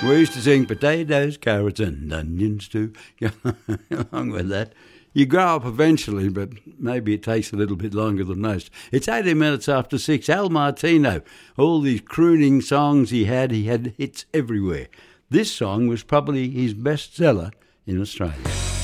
We used to sing potatoes, carrots and onions too. Along with that. You grow up eventually, but maybe it takes a little bit longer than most. It's 18 minutes after 6. Al Martino, all these crooning songs he had hits everywhere. This song was probably his best seller in Australia.